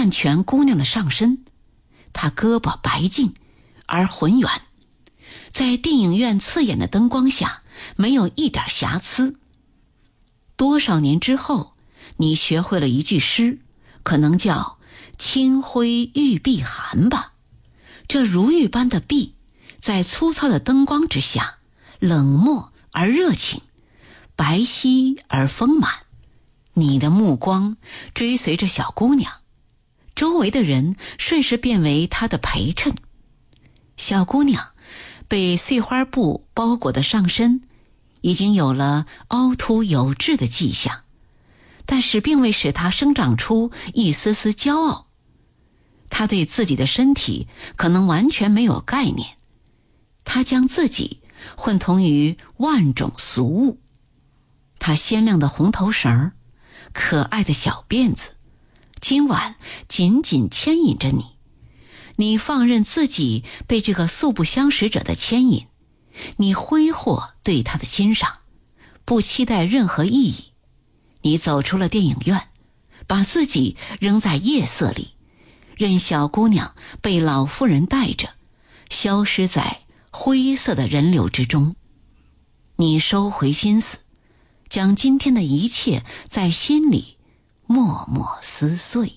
看全姑娘的上身，她胳膊白净而浑圆，在电影院刺眼的灯光下没有一点瑕疵。多少年之后，你学会了一句诗，可能叫清辉玉臂寒吧。这如玉般的臂，在粗糙的灯光之下，冷漠而热情，白皙而丰满。你的目光追随着小姑娘，周围的人顺势变为她的陪衬。小姑娘被碎花布包裹的上身已经有了凹凸有致的迹象，但是并未使她生长出一丝丝骄傲。她对自己的身体可能完全没有概念，她将自己混同于万种俗物。她鲜亮的红头绳，可爱的小辫子，今晚紧紧牵引着你。你放任自己被这个素不相识者的牵引，你挥霍对他的欣赏，不期待任何意义。你走出了电影院，把自己扔在夜色里，任小姑娘被老妇人带着，消失在灰色的人流之中。你收回心思，将今天的一切在心里默默撕碎。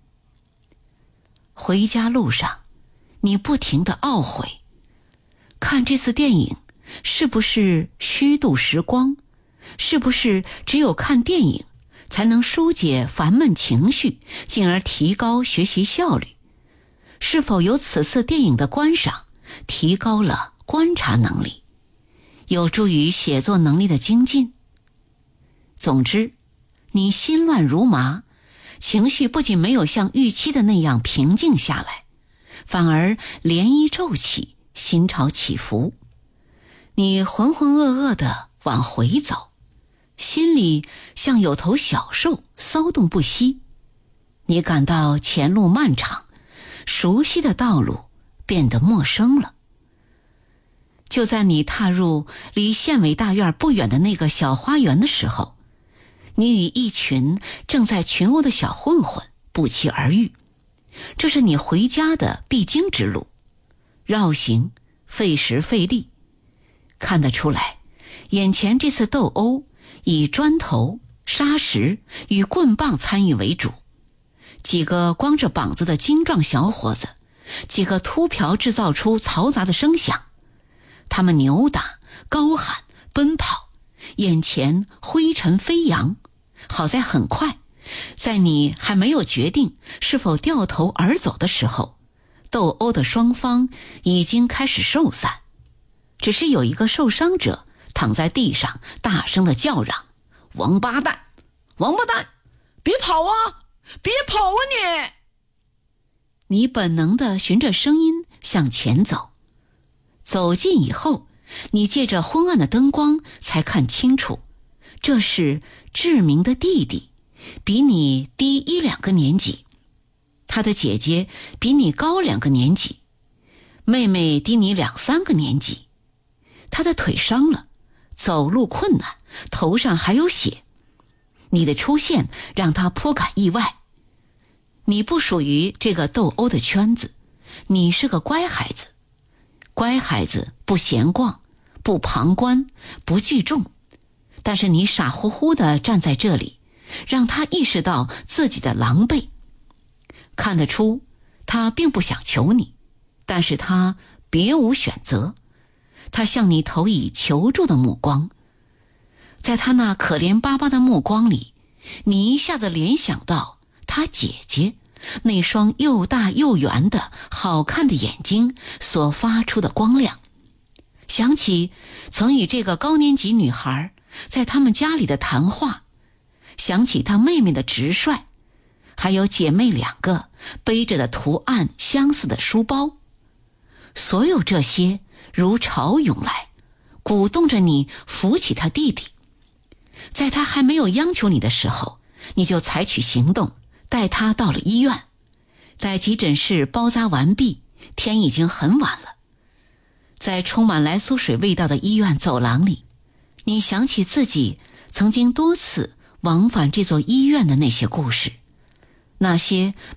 回家路上，你不停地懊悔，看这次电影是不是虚度时光？是不是只有看电影才能疏解烦闷情绪，进而提高学习效率？是否有此次电影的观赏提高了观察能力，有助于写作能力的精进？总之，你心乱如麻，情绪不仅没有像预期的那样平静下来，反而涟漪骤起，心潮起伏。你浑浑噩噩地往回走，心里像有头小兽骚动不息。你感到前路漫长，熟悉的道路变得陌生了。就在你踏入离县委大院不远的那个小花园的时候，你与一群正在群殴的小混混不期而遇。这是你回家的必经之路，绕行费时费力。看得出来，眼前这次斗殴以砖头、砂石与棍棒参与为主。几个光着膀子的精壮小伙子，几个秃瓢制造出嘈杂的声响。他们扭打、高喊、奔跑，眼前灰尘飞扬。好在很快，在你还没有决定是否掉头而走的时候，斗殴的双方已经开始受散。只是有一个受伤者躺在地上大声地叫嚷：王八蛋，王八蛋，别跑啊，别跑啊你！你本能地循着声音向前走，走近以后，你借着昏暗的灯光才看清楚，这是志明的弟弟，比你低1-2个年级。他的姐姐比你高2个年级，妹妹低你2-3个年级。他的腿伤了，走路困难，头上还有血。你的出现让他颇感意外。你不属于这个斗殴的圈子，你是个乖孩子。乖孩子不闲逛，不旁观，不聚众。但是你傻乎乎地站在这里，让他意识到自己的狼狈。看得出他并不想求你，但是他别无选择。他向你投以求助的目光，在他那可怜巴巴的目光里，你一下子联想到他姐姐那双又大又圆的好看的眼睛所发出的光亮，想起曾与这个高年级女孩在他们家里的谈话，想起她妹妹的直率，还有姐妹2个背着的图案相似的书包。所有这些如潮涌来，鼓动着你扶起他弟弟。在他还没有央求你的时候，你就采取行动，带他到了医院。待急诊室包扎完毕，天已经很晚了。在充满来苏水味道的医院走廊里，你想起自己曾经多次往返这座医院的那些故事，那些